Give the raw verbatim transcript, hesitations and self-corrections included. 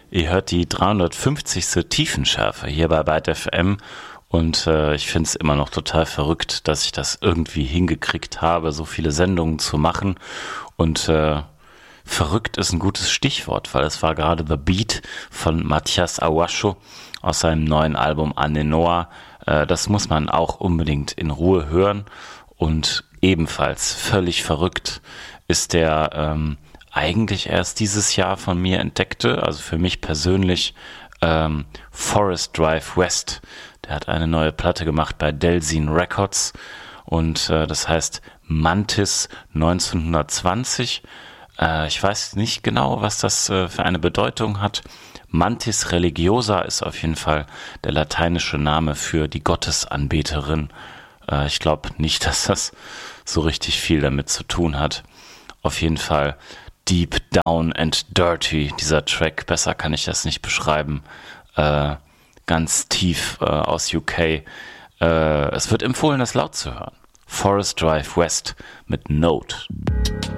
Ihr hört die dreihundertfünfzigste Tiefenschärfe hier bei Byte F M und äh, ich finde es immer noch total verrückt, dass ich das irgendwie hingekriegt habe, so viele Sendungen zu machen. Und äh, verrückt ist ein gutes Stichwort, weil es war gerade The Beat von Matthias Awasho aus seinem neuen Album Anenoa. Äh, das muss man auch unbedingt in Ruhe hören. Und ebenfalls völlig verrückt ist der ähm, eigentlich erst dieses Jahr von mir entdeckte, also für mich persönlich, ähm, Forest Drive West. Der hat eine neue Platte gemacht bei Delzine Records und äh, das heißt Mantis neunzehnhundertzwanzig. Äh, ich weiß nicht genau, was das äh, für eine Bedeutung hat. Mantis religiosa ist auf jeden Fall der lateinische Name für die Gottesanbeterin. Äh, ich glaube nicht, dass das so richtig viel damit zu tun hat. Auf jeden Fall Deep Down and Dirty, dieser Track, besser kann ich das nicht beschreiben, äh, ganz tief äh, aus U K. Äh, es wird empfohlen, das laut zu hören. Forest Drive West mit Note.